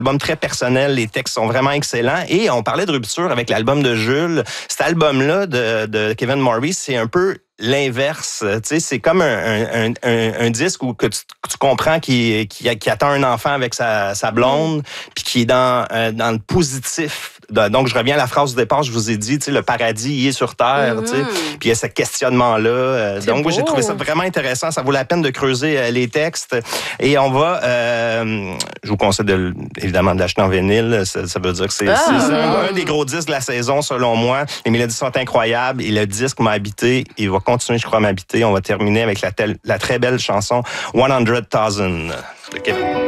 album très personnel, les textes sont vraiment excellents. Et on parlait de rupture avec l'album de Jules. Cet album-là de Kevin Morris, c'est un peu l'inverse. Tu sais, c'est comme un disque où que tu comprends qui attend un enfant avec sa blonde, puis qui est dans le positif. Donc, je reviens à la phrase du départ, je vous ai dit, tu sais, le paradis, il est sur Terre, tu sais. Puis il y a ce questionnement-là. Donc, moi, j'ai trouvé ça vraiment intéressant. Ça vaut la peine de creuser les textes. Et on va... je vous conseille évidemment de l'acheter en vinyle. Ça veut dire que c'est un des gros disques de la saison, selon moi. Les mélodies sont incroyables. Et le disque m'a habité. Il va continuer, je crois, à m'habiter. On va terminer avec la très belle chanson 100,000 de Kevin.